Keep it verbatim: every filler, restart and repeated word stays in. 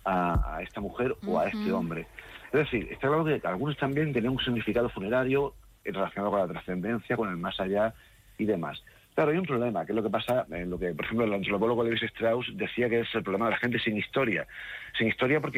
a, a esta mujer o a este hombre. Es decir, está claro que algunos también tenían un significado funerario relacionado con la trascendencia, con el más allá y demás. Claro, hay un problema, que es lo que pasa, en lo que, por ejemplo, el antropólogo Levi Strauss decía que es el problema de la gente sin historia. Sin historia porque